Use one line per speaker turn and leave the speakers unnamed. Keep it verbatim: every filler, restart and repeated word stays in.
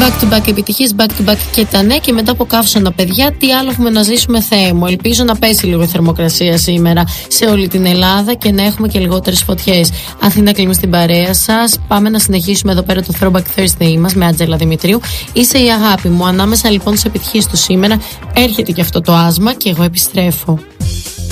Back to back επιτυχίες, back to back και τα ναι. Και μετά από καύσωνα, παιδιά, τι άλλο έχουμε να ζήσουμε, Θεέ μου. Ελπίζω να πέσει λίγο η θερμοκρασία σήμερα σε όλη την Ελλάδα και να έχουμε και λιγότερες φωτιές. Αθήνα, κλείνουμε στην παρέα σας. Πάμε να συνεχίσουμε εδώ πέρα το Throwback Thursday μας με Άτζελα Δημητρίου. Είσαι η αγάπη μου. Ανάμεσα λοιπόν στις επιτυχίες του σήμερα έρχεται και αυτό το άσμα και εγώ επιστρέφω.